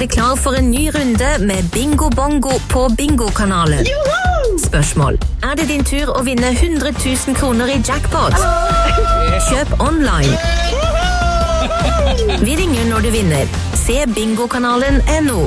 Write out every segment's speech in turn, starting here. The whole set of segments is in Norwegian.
deg klar for en ny runde med Bingo Bongo på Bingo-kanalen. Spørsmål. Det din tur å vinne 100 000 kroner i jackpot? Kjøp online. Vi ringer når du vinner. Se Bingo-kanalen nå.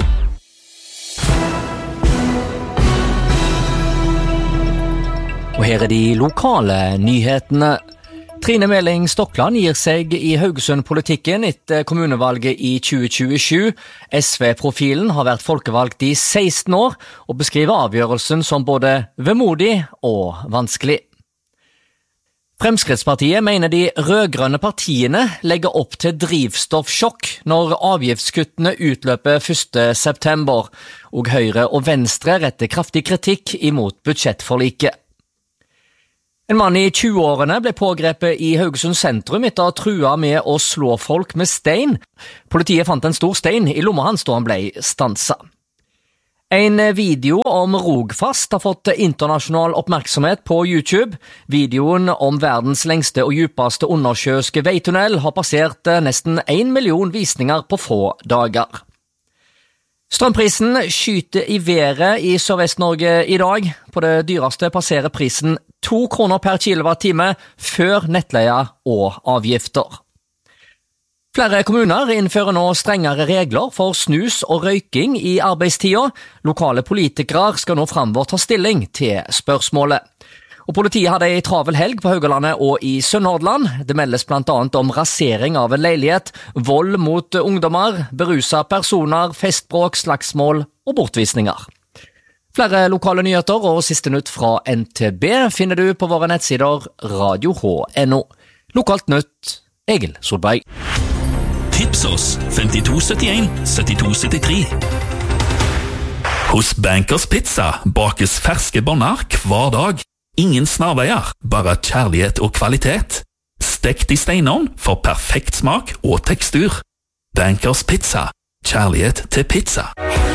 Og her de lokale nyhetene. Trine Meling Stokland gir seg i Haugesund-politikken etter kommunevalget i 2027. SV-profilen har vært folkevalgt i 16 år og beskriver avgjørelsen som både vemodig og vanskelig. Fremskrittspartiet mener de rødgrønne partiene legger opp til drivstoffsjokk når avgiftskuttene utløper 1. september, og Høyre og Venstre retter kraftig kritikk imot budsjettforliket. En mann i 20-årene ble pågrepet i Haugesund sentrum etter å ha trua med å slå folk med stein. Politiet fant en stor stein i lomma hans da han ble stansa. En video om Rogfast har fått internasjonal oppmerksomhet på YouTube. Videoen om verdens lengste og djupeste undersjøiske veitunnel har passert nesten 1 million visninger på få dager. Strømprisen skyter i været i Sørvest-Norge i dag. På det dyreste passerer prisen 2 kroner per kilowattime før nettleie og avgifter. Flere kommuner innfører nå strengere regler for snus og røyking i arbeidstida. Lokale politikere skal nå fremover ta stilling til spørsmålet. Og politiet hadde en travel helg på Haugalandet og i Sunnhordland. Det meldes blant annet om rasering av en leilighet, vold mot ungdommer, beruset personer, festbråk, slagsmål og bortvisninger. Flere lokale nyheter og siste nytt fra NTB finner du på våre nettsider radio.no. Lokalt nytt, Egil Solberg. Tips oss 5271 7273. Hos Bankers Pizza bakes ferske boller hver dag. Ingen snarveier, bare kjærlighet og kvalitet. Stekt i steinovn for perfekt smak og tekstur. Bankers Pizza. Kjærlighet til pizza.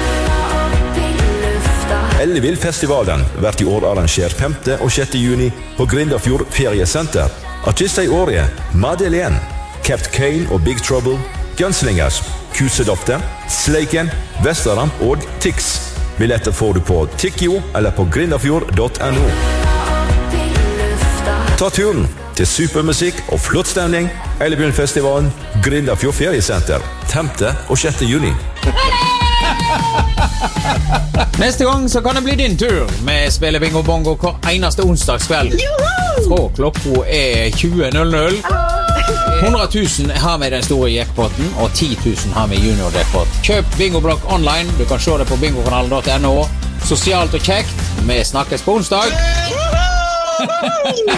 Elleville-festivalen vært i år arrangert 5. og 6. juni på Grindafjord Feriesenter. Artister i året Madeleine, Capt Kane og Big Trouble, Gunslingers, Kusedofte, Sleiken, Vestaramp og Tix. Billetter får du på Tikkio eller på grindafjord.no. Ta turen til supermusikk og flott stemning. Elleville-festivalen, Grindafjord Feriesenter, 5. og 6. juni. Neste gang så kan det bli din tur. Vi spiller Bingo Bongo hver eneste onsdagskveld. Fra klokka 20.00. 100 000 har vi den store jackpoten, og 10 000 har vi junior-jackpot. Kjøp Bingo-blokk online. Du kan se det på bingokanalen.no. Sosialt og kjekt. Vi snakkes på onsdag.